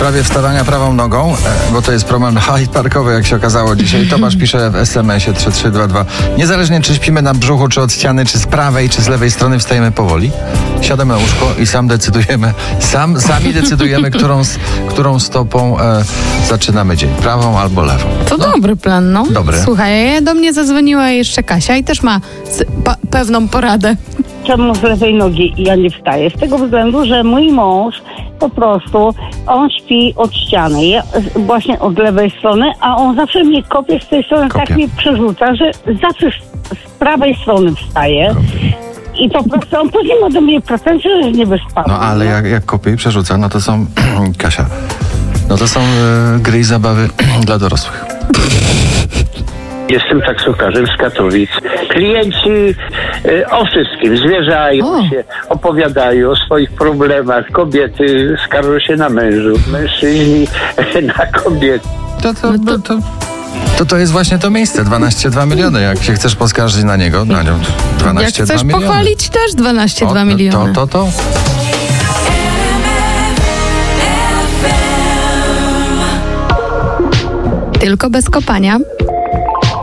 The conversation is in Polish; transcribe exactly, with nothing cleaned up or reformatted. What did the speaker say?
sprawie wstawania prawą nogą, bo to jest problem parkowy, jak się okazało dzisiaj. Tomasz pisze w es em esie trzy trzy dwa dwa. Niezależnie czy śpimy na brzuchu, czy od ściany, czy z prawej, czy z lewej strony, wstajemy powoli. Siadamy na łóżko i sam decydujemy, sam, sami decydujemy, którą, którą stopą e, zaczynamy dzień. Prawą albo lewą. To no. dobry plan, no. Dobry. Słuchaj, do mnie zadzwoniła jeszcze Kasia i też ma pa- pewną poradę. Czemu z lewej nogi ja nie wstaję? Z tego względu, że mój mąż po prostu, on śpi od ściany, ja, właśnie od lewej strony, a on zawsze mnie kopie z tej strony, Kopie. tak mnie przerzuca, że zawsze z, z prawej strony wstaje. I po prostu on później ma do mnie pretensje, że nie wyspał. No ale jak, jak kopie i przerzuca, no to są, Kasia, no to są e, gry i zabawy dla dorosłych. Jestem taksówkarzem z Katowic. Klienci y, o wszystkim zwierzają O. się, opowiadają o swoich problemach. Kobiety skarżą się na mężów, mężczyźni na kobiety. To to, to, to, to to jest właśnie to miejsce, dwanaście dwa miliony. Jak się chcesz poskarżyć na niego, na nią Jak dwanaście dwa chcesz miliony. pochwalić, też dwanaście dwa O, miliony. To, to, to. Tylko bez kopania.